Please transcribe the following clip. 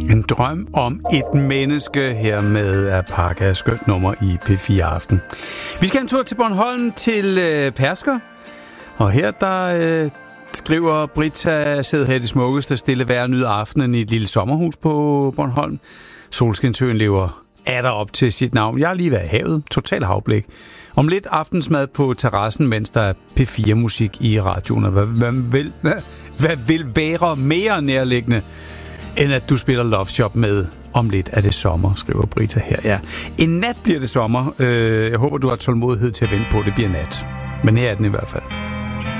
En drøm om et menneske her med Apaka, skønt nummer i P4 Aften. Vi skal en tur til Bornholm, til Persker. Og her der skriver Britta, sidder her det smukkeste stille vejr, nyder aftenen i et lille sommerhus på Bornholm. Solskinsøen lever atter op til sit navn. Jeg har lige været i havet, total havblik. Om lidt aftensmad på terrassen, mens der er P4-musik i radioen. Og hvad vil være mere nærliggende, end at du spiller Love Shop med om lidt er det sommer, skriver Britta her. Ja. En nat bliver det sommer. Jeg håber, du har tålmodighed til at vente på, at det bliver nat. Men her er den i hvert fald.